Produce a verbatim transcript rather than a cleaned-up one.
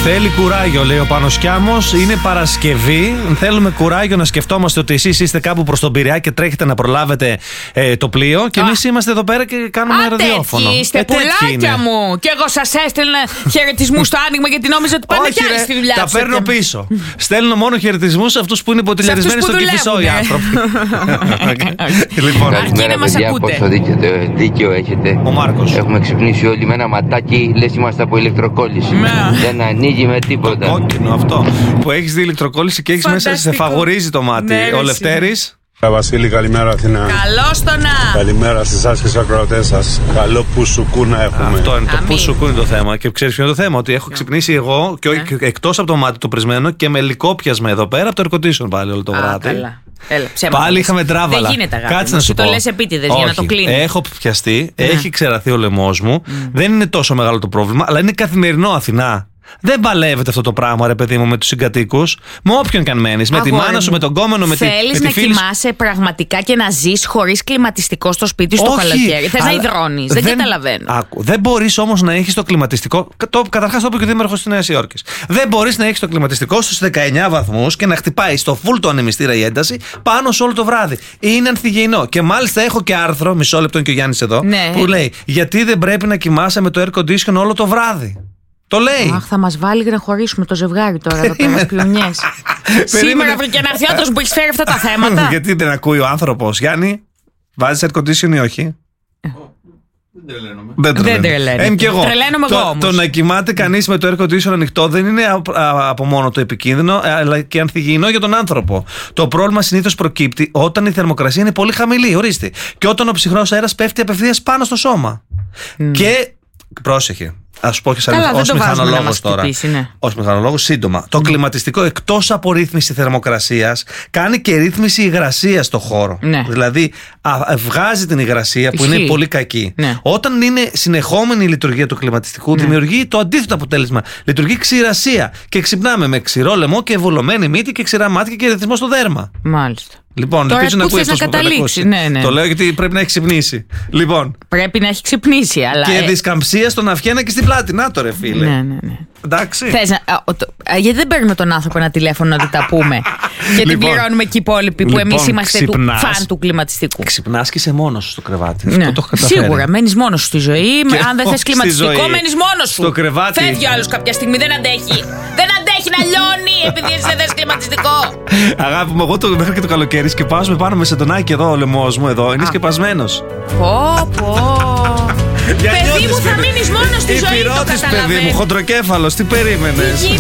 Θέλει κουράγιο, λέει ο Πάνος Κιάμος. Είναι Παρασκευή. Θέλουμε κουράγιο να σκεφτόμαστε ότι εσείς είστε κάπου προς τον Πειραιά και τρέχετε να προλάβετε ε, το πλοίο. Και εμείς είμαστε εδώ πέρα και κάνουμε Α, ραδιόφωνο. Τέτοιοι είστε, ε, πουλάκια μου. Και εγώ σας έστελνα χαιρετισμούς στο άνοιγμα γιατί νόμιζα ότι πάνε κι άλλοι στη δουλειά τα τους. παίρνω πίσω. Στέλνω μόνο χαιρετισμούς σε αυτούς που είναι υποτιλιαρισμένοι στο Κηφισό οι άνθρωποι. Λοιπόν, καλημέρα παιδιά, πόσο δίκαιο, δίκαιο έχετε. Ο Μάρκος. Έχουμε ξυπνήσει όλοι με ένα ματάκι, λες είμαστε από ηλεκτροκόλληση. Δεν ανοίγει με τίποτα. Το κόκκινο αυτό που έχεις δει ηλεκτροκόλληση και έχεις μέσα, σε φαγορίζει το μάτι. Ναι, ο Λευτέρης. Βασίλη, καλημέρα Αθηνά. Καλώς το να. Καλημέρα σε εσάς και στους ακροατές σας. Καλό πουσουκού να έχουμε. Αυτό είναι. Αμήν. Το πουσουκού είναι το θέμα. Και ξέρεις ποιο είναι το θέμα? Ότι έχω ξυπνήσει εγώ και Ναι. εκτός από το μάτι το πρισμένο και με λικόπιασμα εδώ πέρα από το air condition πάλι όλο το Α, βράδυ. καλά. Έλα, ψέματα Πάλι λες. είχαμε τράβαλα. Δεν γίνεται, αγάπη Κάτσε μου. να σου το πω. λες επίτηδες Όχι. για να το κλείνεις. Έχω πιαστεί, Ναι. έχει ξεραθεί ο λαιμός μου. Mm. Δεν είναι τόσο μεγάλο το πρόβλημα, αλλά είναι καθημερινό Αθηνά. Δεν παλεύεται αυτό το πράγμα, ρε παιδί μου, με τους συγκατοίκους. Με όποιον καν μένεις. Με τη Αγόρι μάνα σου, μου, με τον κόμενο, με τη, με θέλεις τη να φίλη σου. κοιμάσαι πραγματικά και να ζεις χωρίς κλιματιστικό στο σπίτι σου το Όχι, καλοκαίρι? Θες να αλλά υδρώνεις? Δεν, καταλαβαίνω. Άκου, δεν μπορείς όμως να έχεις το κλιματιστικό. Το, καταρχάς το είπε και ο δήμαρχος της Νέας Υόρκης. Δεν μπορείς να έχεις το κλιματιστικό στους δεκαεννιά βαθμούς και να χτυπάει στο full το ανεμιστήρα η ένταση πάνω σε όλο το βράδυ. Είναι ανθυγιεινό. Και μάλιστα έχω και άρθρο, μισό λεπτό είναι και ο Γιάννης εδώ, Ναι. που λέει γιατί δεν πρέπει να κοιμάσαι με το air condition όλο το βράδυ. Το λέει. Αχ, θα μας βάλει να χωρίσουμε το ζευγάρι τώρα εδώ πέρα, πλουνιές. Σήμερα βρήκε ένα αρθιάτος που έχει φέρει αυτά τα θέματα. Γιατί δεν ακούει ο άνθρωπος, Γιάννη? Βάζεις air condition ή όχι? Δεν Δεν τρελαίνεται. Εμ και εγώ. Τρελαίνομαι το, εγώ όμως. το να κοιμάται κανείς με το air condition ανοιχτό δεν είναι α, α, από μόνο το επικίνδυνο, αλλά και ανθυγιεινό για τον άνθρωπο. Το πρόβλημα συνήθως προκύπτει όταν η θερμοκρασία είναι πολύ χαμηλή, ορίστε. Και όταν ο ψυχρός αέρας πέφτει απευθείας πάνω στο σώμα. Mm. Και πρόσεχε. Α σου πω και σαν ως μηχανολόγος τώρα. Ναι. Ως μηχανολόγος, σύντομα. Το mm. κλιματιστικό, εκτός από ρύθμιση θερμοκρασίας, κάνει και ρύθμιση υγρασίας στο χώρο. Ναι. Δηλαδή, α, βγάζει την υγρασία που Ισχύει. είναι πολύ κακή. Ναι. Όταν είναι συνεχόμενη η λειτουργία του κλιματιστικού, ναι. δημιουργεί το αντίθετο αποτέλεσμα. Λειτουργεί ξηρασία. Και ξυπνάμε με ξηρό λαιμό και βολωμένη μύτη και ξηρά μάτια και ρυθμό στο δέρμα. Μάλιστα. Λοιπόν, τώρα ελπίζω να ακούει να αυτό που καταλήξει. Ναι, ναι. Το λέω γιατί πρέπει να έχει ξυπνήσει. Λοιπόν. Πρέπει να έχει ξυπνήσει, αλλά. Και ε... δισκαμψία στον αυχένα και στην πλάτη. Να το ρε φίλε. Ναι, ναι, ναι. Εντάξει. Θες να, α, το, α, γιατί δεν παίρνουμε τον άνθρωπο ένα τηλέφωνο να του τα πούμε? Γιατί Λοιπόν, πληρώνουμε και οι υπόλοιποι που λοιπόν, εμείς είμαστε ξυπνάς, του, φαν του κλιματιστικού. Ξυπνάς και είσαι μόνος σου στο κρεβάτι. Ναι. Αυτό το έχω καταφέρει. Σίγουρα, μένεις μόνος σου στη ζωή. Και αν δεν θες κλιματιστικό, μένεις μόνος σου. Στο κρεβάτι. Φεύγει ο άλλος κάποια στιγμή, δεν αντέχει. Δεν αντέχει να λιώνει επειδή εσύ δεν θες κλιματιστικό. Αγάπη μου, εγώ το, μέχρι και το καλοκαίρι σκεπάζομαι πάνω με σεντονάκι εδώ, ο λαιμός μου εδώ. Είναι σκεπασμένος. Πω, πω. Παιδί μου, θα μείνεις μόνος στη ζωή. Υπηρώτης, παιδί μου, χοντροκέφαλος, τι περίμενες? Τι